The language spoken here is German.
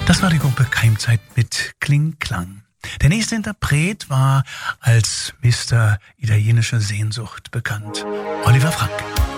Das war die Gruppe Keimzeit mit Kling Klang. Der nächste Interpret war als Mr. Italienische Sehnsucht bekannt, Oliver Frank.